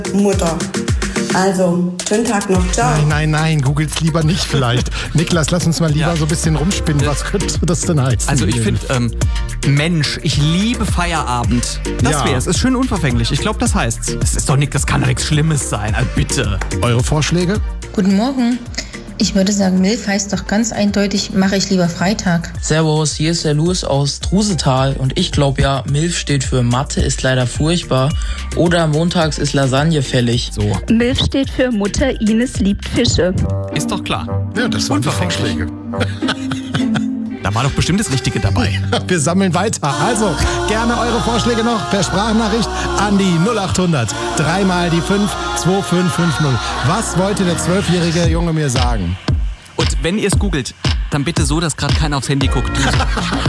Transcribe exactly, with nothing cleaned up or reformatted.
Mutter. Also, schönen Tag noch. Ciao. Nein, nein, nein, googelt's lieber nicht vielleicht. Niklas, lass uns mal lieber Ja. so ein bisschen rumspinnen. Was könnte das denn heißen? Also ich finde, ähm, Mensch, ich liebe Feierabend. Das Ja. wär's. Ist schön unverfänglich. Ich glaube, das heißt's. Das ist doch nicht, das kann doch nichts Schlimmes sein. Also bitte. Eure Vorschläge? Guten Morgen. Ich würde sagen, Milf heißt doch ganz eindeutig, mache ich lieber Freitag. Servus, hier ist der Louis aus Trusetal und ich glaube ja, Milf steht für Mathe ist leider furchtbar oder montags ist Lasagne fällig. So. Milf steht für Mutter Ines liebt Fische. Ist doch klar. Ja, das waren die Unverfänglich. Vorschläge. Da war doch bestimmt das Richtige dabei. Wir sammeln weiter. Also, gerne eure Vorschläge noch per Sprachnachricht an die null acht hundert. Dreimal die fünf zwei fünf fünf null. Was wollte der zwölfjährige Junge mir sagen? Und wenn ihr es googelt, dann bitte so, dass gerade keiner aufs Handy guckt.